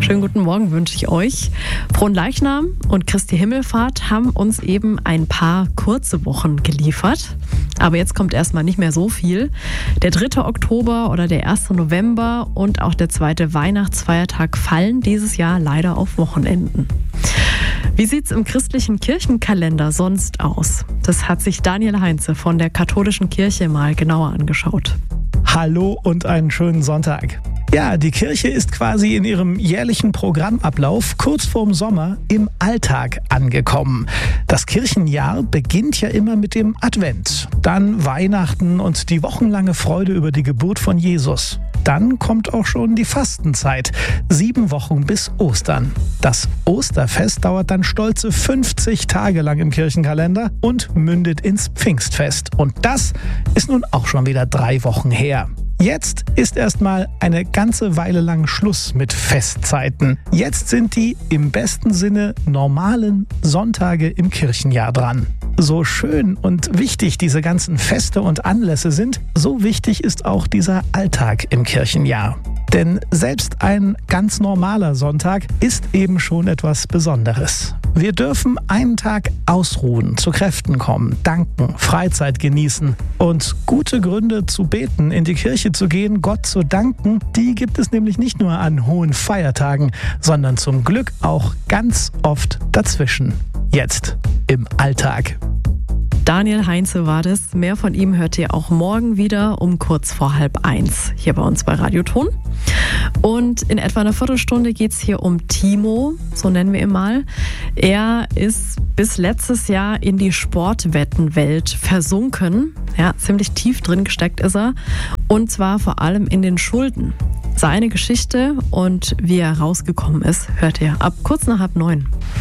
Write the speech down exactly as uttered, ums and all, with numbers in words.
Schönen guten Morgen wünsche ich euch. Fronleichnam und Christi Himmelfahrt haben uns eben ein paar kurze Wochen geliefert. Aber jetzt kommt erstmal nicht mehr so viel. Der dritte Oktober oder der erste November und auch der zweite Weihnachtsfeiertag fallen dieses Jahr leider auf Wochenenden. Wie sieht's im christlichen Kirchenkalender sonst aus? Das hat sich Daniel Heinze von der Katholischen Kirche mal genauer angeschaut. Hallo und einen schönen Sonntag. Ja, die Kirche ist quasi in ihrem jährlichen Programmablauf kurz vorm Sommer im Alltag angekommen. Das Kirchenjahr beginnt ja immer mit dem Advent, dann Weihnachten und die wochenlange Freude über die Geburt von Jesus. Dann kommt auch schon die Fastenzeit, sieben Wochen bis Ostern. Das Osterfest dauert dann stolze fünfzig Tage lang im Kirchenkalender und mündet ins Pfingstfest. Und das ist nun auch schon wieder drei Wochen her. Jetzt ist erstmal eine ganze Weile lang Schluss mit Festzeiten. Jetzt sind die im besten Sinne normalen Sonntage im Kirchenjahr dran. So schön und wichtig diese ganzen Feste und Anlässe sind, so wichtig ist auch dieser Alltag im Kirchenjahr. Denn selbst ein ganz normaler Sonntag ist eben schon etwas Besonderes. Wir dürfen einen Tag ausruhen, zu Kräften kommen, danken, Freizeit genießen. Und gute Gründe zu beten, in die Kirche zu gehen, Gott zu danken, die gibt es nämlich nicht nur an hohen Feiertagen, sondern zum Glück auch ganz oft dazwischen. Jetzt im Alltag. Daniel Heinze war das. Mehr von ihm hört ihr auch morgen wieder um kurz vor halb eins hier bei uns bei Radioton. Und in etwa einer Viertelstunde geht es hier um Timo, so nennen wir ihn mal. Er ist bis letztes Jahr in die Sportwettenwelt versunken. Ja, ziemlich tief drin gesteckt ist er. Und zwar vor allem in den Schulden. Seine Geschichte und wie er rausgekommen ist, hört ihr ab kurz nach halb neun.